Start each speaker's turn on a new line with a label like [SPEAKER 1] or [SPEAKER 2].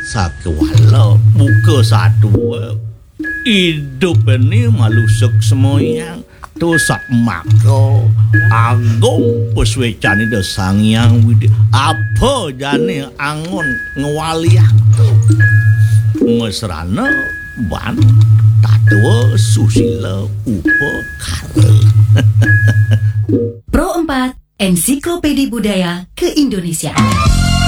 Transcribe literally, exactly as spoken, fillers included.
[SPEAKER 1] sakewala buka satu hidup ini malusuk semoyang dosa maka agung peswecan itu sangyang widi apa jane angon ngewalian tuh mesrana ban tatua susila upa kare.
[SPEAKER 2] Pro empat Ensiklopedia Budaya Keindonesiaan.